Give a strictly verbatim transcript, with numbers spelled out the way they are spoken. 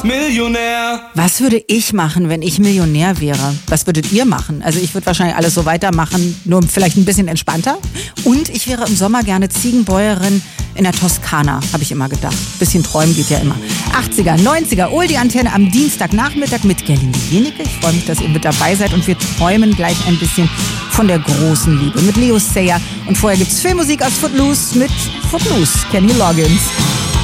Millionär. Was würde ich machen, wenn ich Millionär wäre? Was würdet ihr machen? Also ich würde wahrscheinlich alles so weitermachen, nur vielleicht ein bisschen entspannter. Und ich wäre im Sommer gerne Ziegenbäuerin in der Toskana, habe ich immer gedacht. Bisschen träumen geht ja immer. achtziger, neunziger, Oldie Antenne am Dienstagnachmittag mit Gerlinde Jenecke. Ich freue mich, dass ihr mit dabei seid und wir träumen gleich ein bisschen von der großen Liebe mit Leo Sayer. Und vorher gibt's Filmmusik aus Footloose mit Footloose, Kenny Loggins.